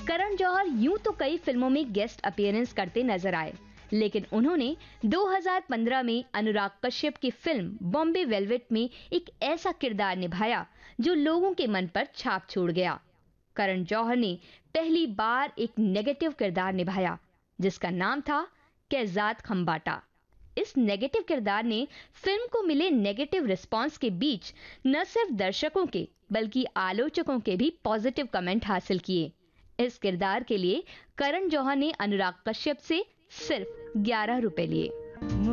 करण जौहर यूं तो कई फिल्मों में गेस्ट अपीयरेंस करते नजर आए, लेकिन उन्होंने 2015 में अनुराग कश्यप की फिल्म बॉम्बे वेलवेट में एक ऐसा किरदार निभाया जो लोगों के मन पर छाप छोड़ गया। करण जौहर ने पहली बार एक नेगेटिव किरदार निभाया जिसका नाम था कैजात खम्बाटा। इस नेगेटिव किरदार ने फिल्म को मिले नेगेटिव रिस्पांस के बीच न सिर्फ दर्शकों के बल्कि आलोचकों के भी पॉजिटिव कमेंट हासिल किए। इस किरदार के लिए करण जौहर ने अनुराग कश्यप से सिर्फ 11 रुपए लिए।